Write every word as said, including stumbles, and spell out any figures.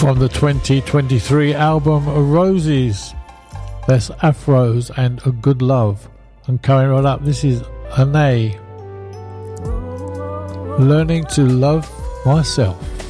From the twenty twenty-three album Roses, that's Afros and A Good Love. And coming right up, this is Ane, Learning to Love Myself.